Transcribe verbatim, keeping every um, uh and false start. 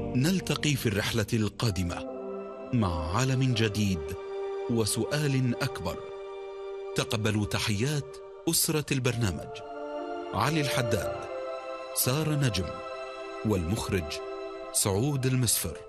نلتقي في الرحلة القادمة مع عالم جديد وسؤال أكبر. تقبلوا تحيات أسرة البرنامج: علي الحداد، سارة نجم، والمخرج سعود المسفر.